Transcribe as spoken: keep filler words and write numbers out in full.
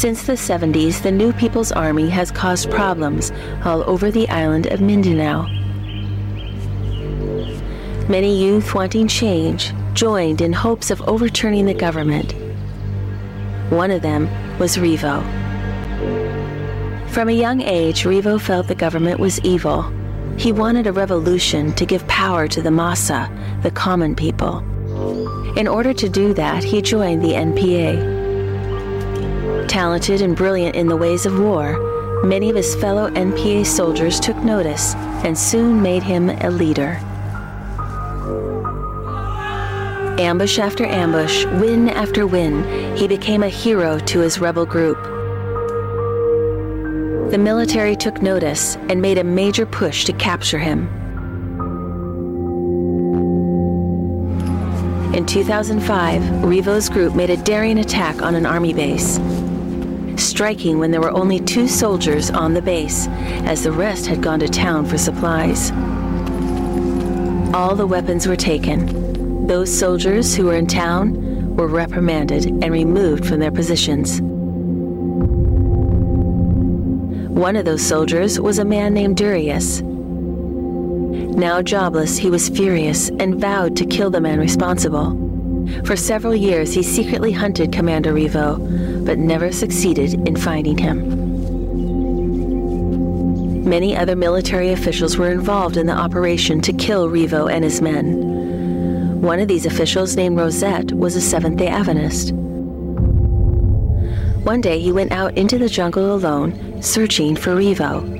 Since the seventies, the New People's Army has caused problems all over the island of Mindanao. Many youth wanting change joined in hopes of overturning the government. One of them was Revo. From a young age, Revo felt the government was evil. He wanted a revolution to give power to the masa, the common people. In order to do that, he joined the N P A. Talented and brilliant in the ways of war, many of his fellow N P A soldiers took notice and soon made him a leader. Ambush after ambush, win after win, he became a hero to his rebel group. The military took notice and made a major push to capture him. In two thousand five, Revo's group made a daring attack on an army base, striking when there were only two soldiers on the base, as the rest had gone to town for supplies. All the weapons were taken. Those soldiers who were in town were reprimanded and removed from their positions. One of those soldiers was a man named Durius. Now jobless, he was furious and vowed to kill the man responsible. For several years, he secretly hunted Commander Revo, but never succeeded in finding him. Many other military officials were involved in the operation to kill Revo and his men. One of these officials, named Rosette, was a Seventh-day Adventist. One day he went out into the jungle alone, searching for Revo.